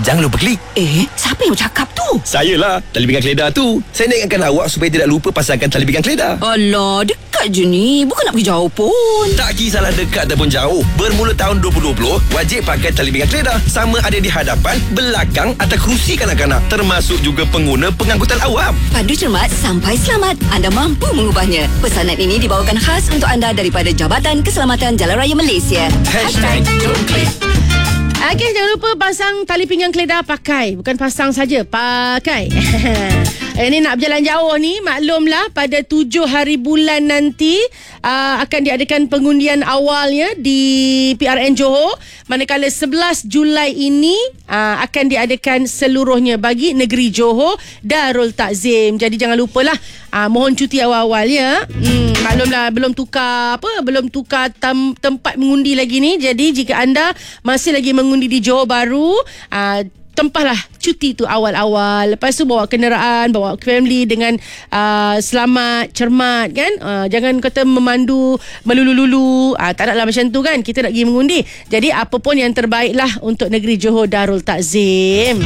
Jangan lupa klik. Siapa yang bercakap tu? Sayalah, Tali Pinggang Keledar tu. Saya nak ingatkan awak supaya tidak lupa pasangkan Tali Pinggang Keledar. Alah, dekat je ni. Bukan nak pergi jauh pun. Tak kisahlah dekat ataupun jauh. Bermula tahun 2020, wajib pakai Tali Pinggang Keledar. Sama ada di hadapan, belakang atau kerusi kanak-kanak. Termasuk juga pengguna pengangkutan awam. Padu cermat sampai selamat. Anda mampu mengubahnya. Pesanan ini dibawakan khas untuk anda daripada Jabatan Keselamatan Jalan Raya Malaysia. #Don'tClick. Okey, jangan lupa pasang tali pinggang keledar pakai. Bukan pasang saja, pakai. Ini nak berjalan jauh ni, maklumlah pada 7 hari bulan nanti akan diadakan pengundian awalnya di PRN Johor. Manakala 11 Julai ini akan diadakan seluruhnya bagi negeri Johor Darul Takzim. Jadi jangan lupalah mohon cuti awal-awal ya. Maklumlah belum tukar tempat mengundi lagi ni. Jadi jika anda masih lagi mengundi di Johor Bahru, tempahlah cuti tu awal-awal. Lepas tu bawa kenderaan, bawa family dengan selamat, cermat kan. Jangan kata memandu melulu-lulu. Tak naklah macam tu kan. Kita nak pergi mengundi. Jadi apa pun yang terbaiklah untuk negeri Johor Darul Takzim.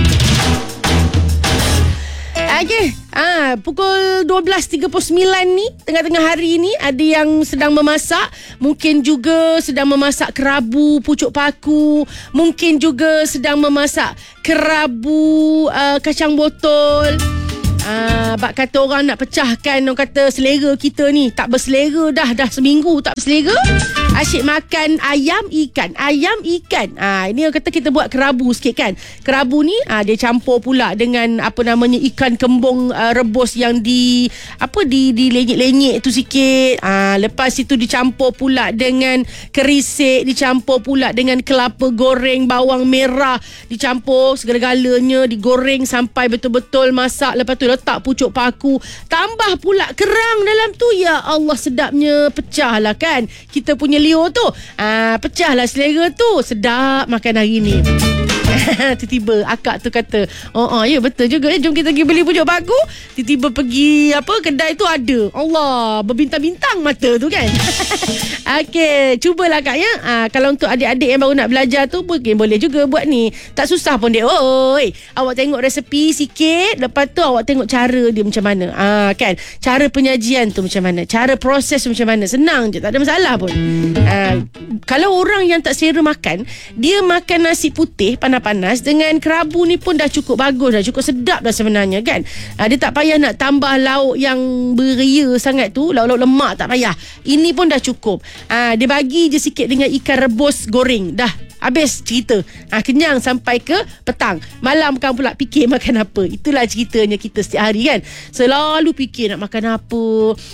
Okey, pukul 12.39 ni, tengah-tengah hari ni, ada yang sedang memasak. Mungkin juga sedang memasak kerabu pucuk paku. Mungkin juga sedang memasak kerabu kacang botol. Bak kata orang nak pecahkan, orang kata selera kita ni tak berselera dah seminggu tak berselera. Asyik makan ayam ikan. Ini orang kata kita buat kerabu sikit kan. Kerabu ni dia campur pula dengan ikan kembung rebus yang dilenyek-lenyek tu sikit. Lepas itu dicampur pula dengan kerisik, dicampur pula dengan kelapa goreng, bawang merah, dicampur segala-galanya, digoreng sampai betul-betul masak. Lepas tu letak pucuk paku, tambah pula kerang dalam tu. Ya Allah, sedapnya. Pecahlah kan kita punya liur tu. Pecahlah selera tu. Sedap makan hari ni. Tiba-tiba akak tu kata, ya betul juga, jom kita pergi beli pucuk paku. Tiba-tiba pergi kedai tu ada. Allah, berbintang-bintang mata tu kan. Okey, cubalah kak ya. Kalau untuk adik-adik yang baru nak belajar tu, mungkin boleh juga buat ni. Tak susah pun dek. Awak tengok resepi sikit, lepas tu awak tengok cara dia macam mana. Kan, cara penyajian tu macam mana, cara proses macam mana. Senang je, tak ada masalah pun. Kalau orang yang tak selera makan, dia makan nasi putih panas-panas dengan kerabu ni pun dah cukup bagus dah, cukup sedap dah sebenarnya kan. Dia tak payah nak tambah lauk yang beria sangat tu, lauk-lauk lemak tak payah. Ini pun dah cukup. Dia bagi je sikit dengan ikan rebus goreng, dah habis cerita. Kenyang sampai ke petang. Malam kan pula fikir makan apa. Itulah ceritanya kita setiap hari kan. Selalu fikir nak makan apa,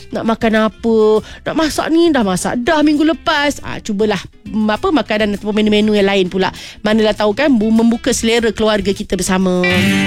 nak masak ni, dah masak dah minggu lepas. Cubalah makanan atau menu-menu yang lain pula. Manalah tahu kan membuka selera keluarga kita bersama.